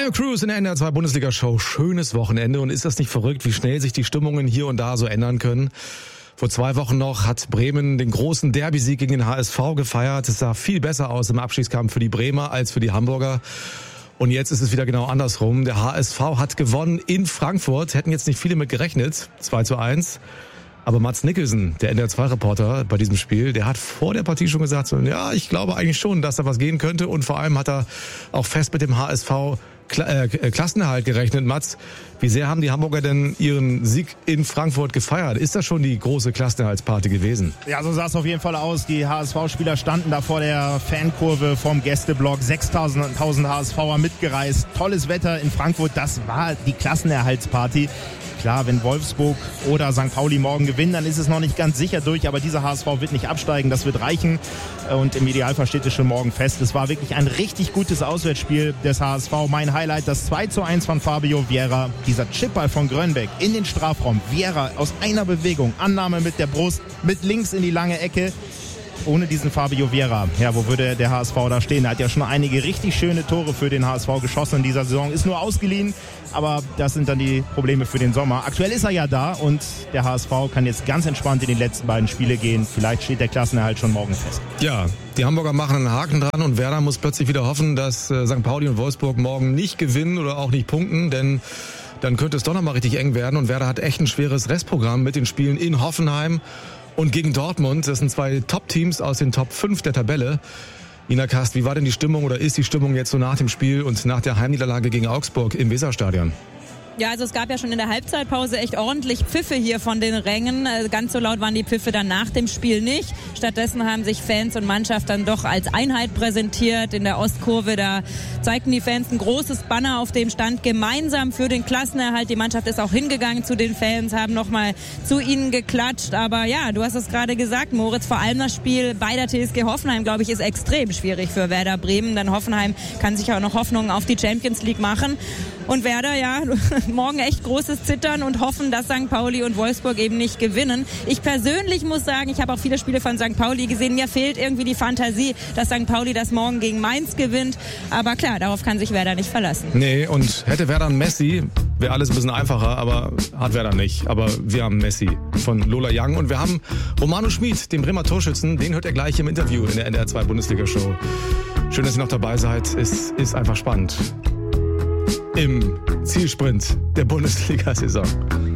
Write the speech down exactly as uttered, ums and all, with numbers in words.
Mario Cruz in der N D R zwei Bundesliga-Show. Schönes Wochenende. Und ist das nicht verrückt, wie schnell sich die Stimmungen hier und da so ändern können? Vor zwei Wochen noch hat Bremen den großen Derby-Sieg gegen den H S V gefeiert. Es sah viel besser aus im Abstiegskampf für die Bremer als für die Hamburger. Und jetzt ist es wieder genau andersrum. Der H S V hat gewonnen in Frankfurt. Hätten jetzt nicht viele mit gerechnet. zwei zu eins. Aber Mats Nicholson, der N D R zwei Reporter bei diesem Spiel, der hat vor der Partie schon gesagt, so, ja, ich glaube eigentlich schon, dass da was gehen könnte. Und vor allem hat er auch fest mit dem H S V Kla- äh, Klassenerhalt gerechnet. Mats, wie sehr haben die Hamburger denn ihren Sieg in Frankfurt gefeiert? Ist das schon die große Klassenerhaltsparty gewesen? Ja, so sah es auf jeden Fall aus. Die H S V-Spieler standen da vor der Fankurve vom Gästeblock. sechstausend H S V'er mitgereist. Tolles Wetter in Frankfurt. Das war die Klassenerhaltsparty. Klar, wenn Wolfsburg oder Sankt Pauli morgen gewinnen, dann ist es noch nicht ganz sicher durch, aber dieser H S V wird nicht absteigen, das wird reichen und im Idealfall steht es schon morgen fest. Es war wirklich ein richtig gutes Auswärtsspiel des H S V. Mein Highlight, das zwei zu eins von Fabio Vieira, dieser Chipball von Grönbeck in den Strafraum. Vieira aus einer Bewegung, Annahme mit der Brust, mit links in die lange Ecke. Ohne diesen Fabio Vieira, ja, wo würde der H S V da stehen? Er hat ja schon einige richtig schöne Tore für den H S V geschossen in dieser Saison. Ist nur ausgeliehen, aber das sind dann die Probleme für den Sommer. Aktuell ist er ja da und der H S V kann jetzt ganz entspannt in die letzten beiden Spiele gehen. Vielleicht steht der Klassenerhalt schon morgen fest. Ja, die Hamburger machen einen Haken dran und Werder muss plötzlich wieder hoffen, dass äh, Sankt Pauli und Wolfsburg morgen nicht gewinnen oder auch nicht punkten, denn dann könnte es doch nochmal richtig eng werden und Werder hat echt ein schweres Restprogramm mit den Spielen in Hoffenheim und gegen Dortmund. Das sind zwei Top-Teams aus den Top fünf der Tabelle. Ina Kast, wie war denn die Stimmung oder ist die Stimmung jetzt so nach dem Spiel und nach der Heimniederlage gegen Augsburg im Weserstadion? Ja, also es gab ja schon in der Halbzeitpause echt ordentlich Pfiffe hier von den Rängen. Ganz so laut waren die Pfiffe dann nach dem Spiel nicht. Stattdessen haben sich Fans und Mannschaft dann doch als Einheit präsentiert. In der Ostkurve, da zeigten die Fans ein großes Banner, auf dem stand gemeinsam für den Klassenerhalt. Die Mannschaft ist auch hingegangen zu den Fans, haben nochmal zu ihnen geklatscht. Aber ja, du hast es gerade gesagt, Moritz, vor allem das Spiel bei der T S G Hoffenheim, glaube ich, ist extrem schwierig für Werder Bremen. Denn Hoffenheim kann sich auch noch Hoffnungen auf die Champions League machen. Und Werder, ja, morgen echt großes Zittern und hoffen, dass Sankt Pauli und Wolfsburg eben nicht gewinnen. Ich persönlich muss sagen, ich habe auch viele Spiele von Sankt Pauli gesehen. Mir fehlt irgendwie die Fantasie, dass Sankt Pauli das morgen gegen Mainz gewinnt. Aber klar, darauf kann sich Werder nicht verlassen. Nee, und hätte Werder einen Messi, wäre alles ein bisschen einfacher, aber hat Werder nicht. Aber wir haben Messi von Lola Young und wir haben Romano Schmid, den Bremer Torschützen. Den hört ihr gleich im Interview in der N D R zwei Bundesliga-Show. Schön, dass ihr noch dabei seid. Es ist einfach spannend. Im Zielsprint der Bundesliga-Saison.